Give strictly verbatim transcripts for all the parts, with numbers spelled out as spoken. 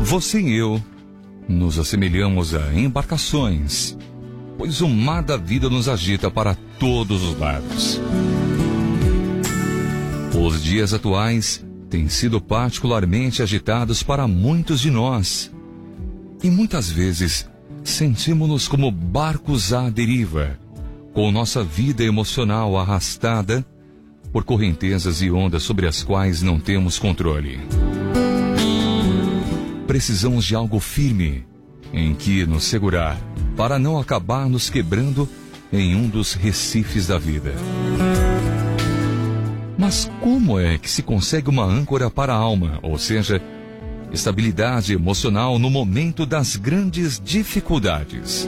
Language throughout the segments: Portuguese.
Você e eu nos assemelhamos a embarcações, pois o mar da vida nos agita para todos os lados. Os dias atuais têm sido particularmente agitados para muitos de nós. E muitas vezes sentimos-nos como barcos à deriva, com nossa vida emocional arrastada por correntezas e ondas sobre as quais não temos controle. Precisamos de algo firme em que nos segurar, para não acabar nos quebrando em um dos recifes da vida. Mas como é que se consegue uma âncora para a alma, ou seja, estabilidade emocional no momento das grandes dificuldades?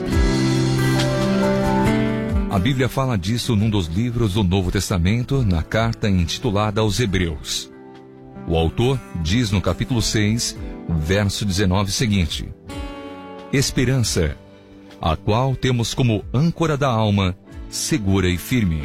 A Bíblia fala disso num dos livros do Novo Testamento, na carta intitulada aos Hebreus. O autor diz no capítulo seis, verso dezenove seguinte: Esperança, a qual temos como âncora da alma, segura e firme.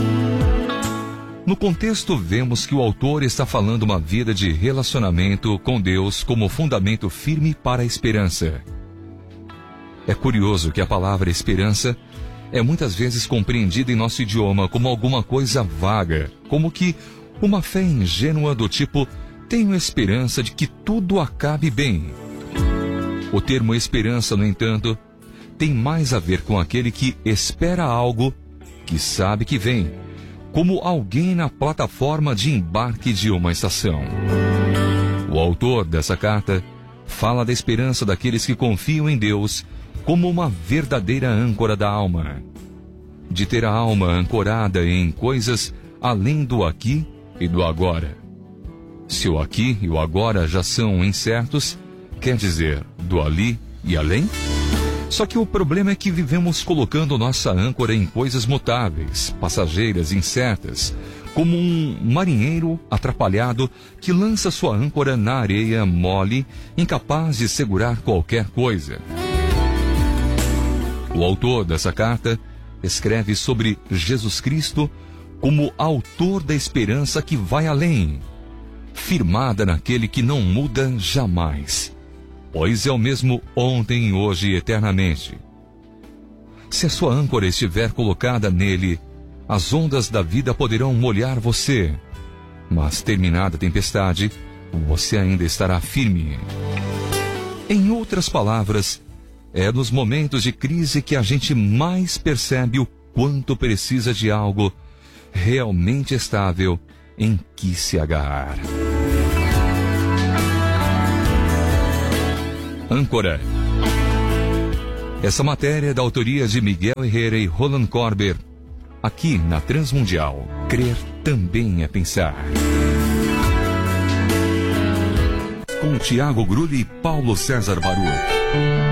No contexto, vemos que o autor está falando uma vida de relacionamento com Deus como fundamento firme para a esperança. É curioso que a palavra esperança é muitas vezes compreendida em nosso idioma como alguma coisa vaga, como que uma fé ingênua do tipo, tenho esperança de que tudo acabe bem. O termo esperança, no entanto, tem mais a ver com aquele que espera algo que sabe que vem, como alguém na plataforma de embarque de uma estação. O autor dessa carta fala da esperança daqueles que confiam em Deus como uma verdadeira âncora da alma, de ter a alma ancorada em coisas além do aqui e do agora. Se o aqui e o agora já são incertos, quer dizer, do ali e além? Só que o problema é que vivemos colocando nossa âncora em coisas mutáveis, passageiras, incertas, como um marinheiro atrapalhado que lança sua âncora na areia mole, incapaz de segurar qualquer coisa. O autor dessa carta escreve sobre Jesus Cristo como autor da esperança que vai além, firmada naquele que não muda jamais, pois é o mesmo ontem, hoje e eternamente. Se a sua âncora estiver colocada nele, as ondas da vida poderão molhar você, mas terminada a tempestade, você ainda estará firme. Em outras palavras, é nos momentos de crise que a gente mais percebe o quanto precisa de algo realmente estável em que se agarrar. Âncora. Essa matéria é da autoria de Miguel Herrera e Roland Corber, aqui na Transmundial. Crer também é pensar. Com Tiago Grulli e Paulo César Baruch.